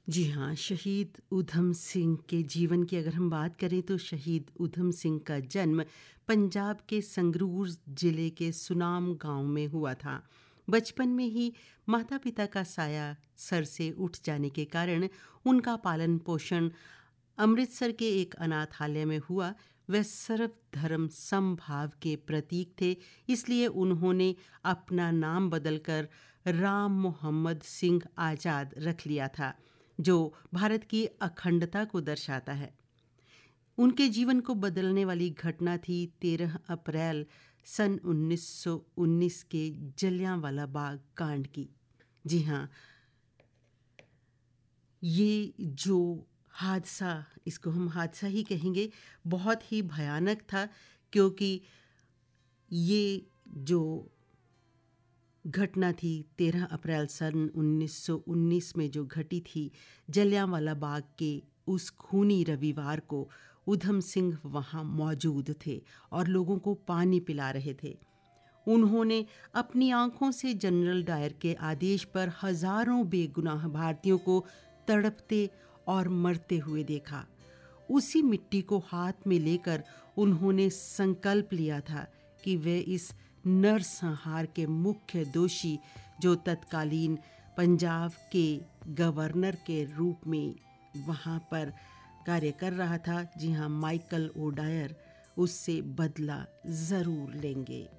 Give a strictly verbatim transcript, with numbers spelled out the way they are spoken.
जी हाँ, शहीद ऊधम सिंह के जीवन की अगर हम बात करें तो शहीद ऊधम सिंह का जन्म पंजाब के संगरूर जिले के सुनाम गांव में हुआ था। बचपन में ही माता-पिता का साया सर से उठ जाने के कारण उनका पालन पोषण अमृतसर के एक अनाथालय में हुआ। वे सर्वधर्म समभाव के प्रतीक थे, इसलिए उन्होंने अपना नाम बदलकर राम मोहम्मद सिंह आज़ाद रख लिया था, जो भारत की अखंडता को दर्शाता है। उनके जीवन को बदलने वाली घटना थी तेरह अप्रैल सन उन्नीस सौ उन्नीस के जलियांवाला बाग कांड की। जी हाँ, ये जो हादसा, इसको हम हादसा ही कहेंगे, बहुत ही भयानक था, क्योंकि ये जो घटना थी तेरह अप्रैल सन उन्नीस सौ उन्नीस में जो घटी थी जलियांवाला बाग के उस खूनी रविवार को, ऊधम सिंह वहाँ मौजूद थे और लोगों को पानी पिला रहे थे। उन्होंने अपनी आंखों से जनरल डायर के आदेश पर हजारों बेगुनाह भारतीयों को तड़पते और मरते हुए देखा। उसी मिट्टी को हाथ में लेकर उन्होंने संकल्प लिया था कि वे इस नरसंहार के मुख्य दोषी, जो तत्कालीन पंजाब के गवर्नर के रूप में वहाँ पर कार्य कर रहा था, जी हाँ, माइकल ओडायर, उससे बदला ज़रूर लेंगे।